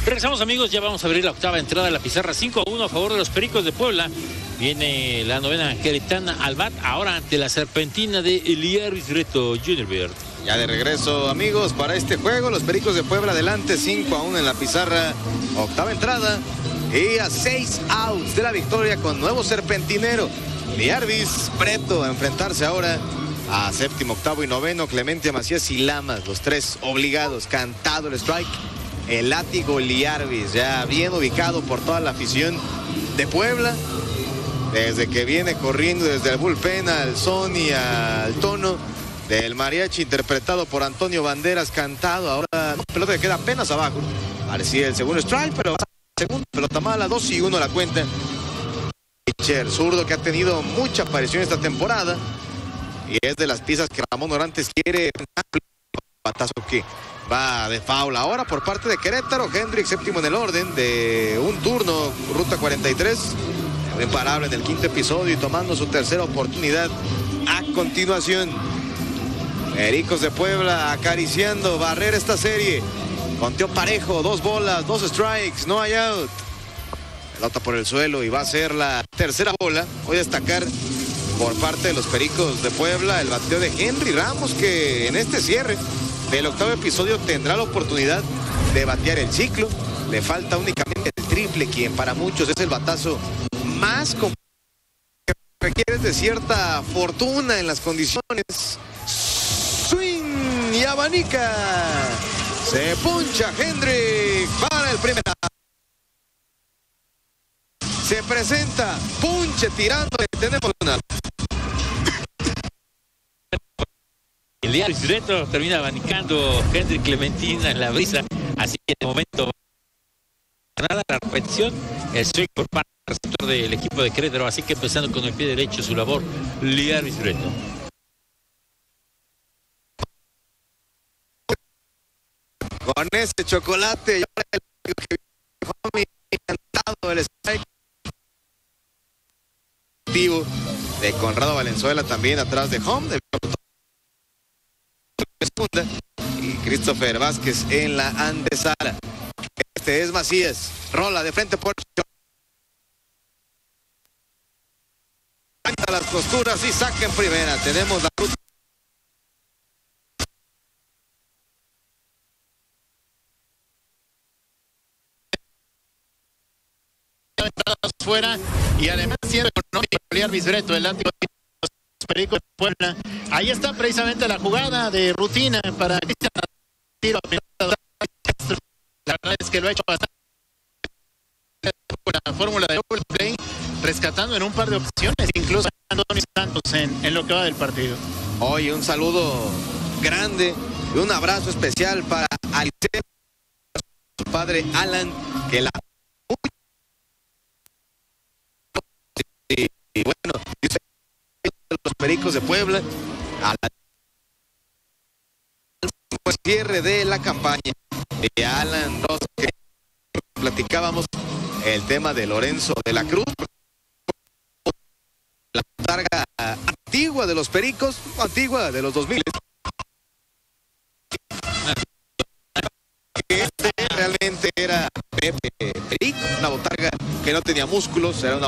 Regresamos, amigos, ya vamos a abrir la octava entrada de la pizarra. 5-1 a favor de los Pericos de Puebla. Viene la novena queretana al bat, ahora ante la serpentina de Elías Reto Junior Beard. Ya de regreso, amigos, para este juego. Los Pericos de Puebla adelante 5-1 en la pizarra. Octava entrada y a 6 outs de la victoria con nuevo serpentinero. Liarvis Preto a enfrentarse ahora a séptimo, octavo y noveno. Clemente Macías y Lamas, los tres obligados. Cantado el strike. El látigo Liarvis, ya bien ubicado por toda la afición de Puebla. Desde que viene corriendo desde el bullpen al son y al tono del mariachi interpretado por Antonio Banderas, cantado. Ahora pelota que queda apenas abajo. Parecía el segundo strike, pero segundo pelota mala, 2-1 la cuenta. Pitcher zurdo que ha tenido mucha aparición esta temporada y es de las piezas que Ramón Orantes quiere. Batazo que va de foul ahora por parte de Querétaro. Hendrix séptimo en el orden de un turno, ruta 43. Imparable en el quinto episodio y tomando su tercera oportunidad a continuación. Pericos de Puebla acariciando barrer esta serie. Conteo parejo, 2 bolas, 2 strikes, no hay out. Pelota por el suelo y va a ser la tercera bola. Voy a destacar por parte de los Pericos de Puebla el bateo de Henry Ramos, que en este cierre del octavo episodio tendrá la oportunidad de batear el ciclo. Le falta únicamente el triple, quien para muchos es el batazo más complicado, que requiere de cierta fortuna en las condiciones. Swing y abanica. Se puncha Hendrix para el primer out. Se presenta punche tirando. Tenemos una. Elías Reto termina abanicando Henry Clementina en la brisa. Así que de momento nada, la repetición, el swing por parte del receptor del equipo de Querétaro. Así que empezando con el pie derecho su labor, Elías Reto. Con ese chocolate y ahora el que mi encantado el strike de Conrado Valenzuela también atrás de home de segunda y Christopher Vázquez en la antesala. Este es Macías, rola de frente por las costuras y saca en primera. Tenemos la ruta fuera y además siendo económico Elías Reto, el látigo de los Pericos de Puebla. Ahí está precisamente la jugada de rutina para Cristian tiro a pelota. La verdad es que lo ha hecho bastante la fórmula de double play, rescatando en un par de ocasiones, incluso a Antonio Santos en lo que va del partido. Hoy un saludo grande y un abrazo especial para Alice, su padre Alan, que la y bueno, dice los Pericos de Puebla a la cierre de la campaña de Alan Ross, que platicábamos el tema de Lorenzo de la Cruz, la targa antigua de los Pericos, antigua de los 2000. Este realmente era Pepe Perico, una botarga que no tenía músculos, era una